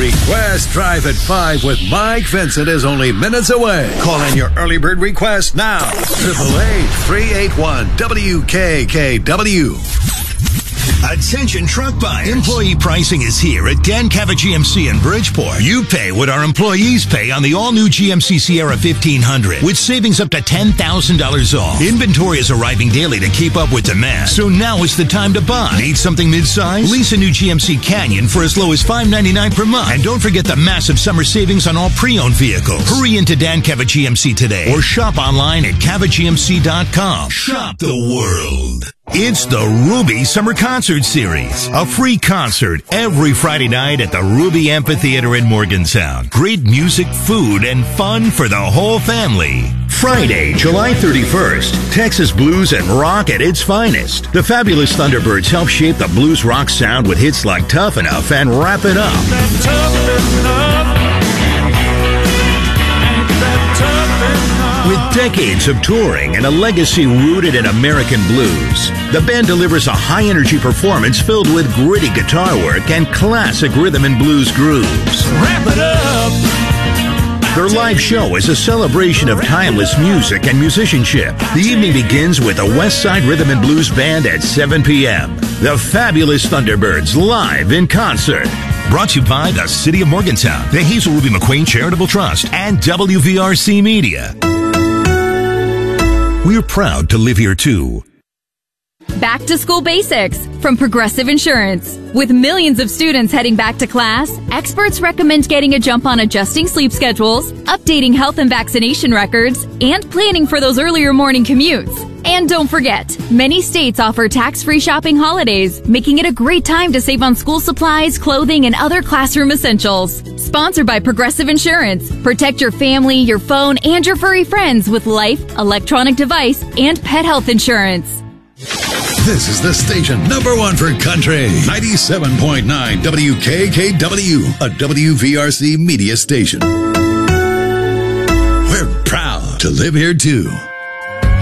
Request Drive at 5 with Mike Vincent is only minutes away. Call in your early bird request now. 888-381-WKKW. Attention truck buyers. Employee pricing is here at Dan Cava GMC in Bridgeport. You pay what our employees pay on the all-new GMC Sierra 1500 with savings up to $10,000 off. Inventory is arriving daily to keep up with demand. So now is the time to buy. Need something mid-size? Lease a new GMC Canyon for as low as $599 per month. And don't forget the massive summer savings on all pre-owned vehicles. Hurry into Dan Cava GMC today or shop online at cavagmc.com. Shop the world. It's the Ruby Summer Concert Series, a free concert every Friday night at the Ruby Amphitheater in Morgantown. Great music, food, and fun for the whole family. Friday, July 31st, Texas blues and rock at its finest. The fabulous Thunderbirds help shape the blues rock sound with hits like Tough Enough and Wrap It Up. With decades of touring and a legacy rooted in American blues, the band delivers a high-energy performance filled with gritty guitar work and classic rhythm and blues grooves. Wrap it up. Their live show is a celebration of timeless music and musicianship. The evening begins with the West Side Rhythm and Blues Band at 7 p.m. The fabulous Thunderbirds live in concert. Brought to you by the City of Morgantown, the Hazel Ruby McQueen Charitable Trust, and WVRC Media. We're proud to live here, too. Back to School Basics from Progressive Insurance. With millions of students heading back to class, experts recommend getting a jump on adjusting sleep schedules, updating health and vaccination records, and planning for those earlier morning commutes. And don't forget, many states offer tax-free shopping holidays, making it a great time to save on school supplies, clothing, and other classroom essentials. Sponsored by Progressive Insurance. Protect your family, your phone, and your furry friends with life, electronic device, and pet health insurance. This is the station #1 for country. 97.9 WKKW, a WVRC media station. We're proud to live here, too.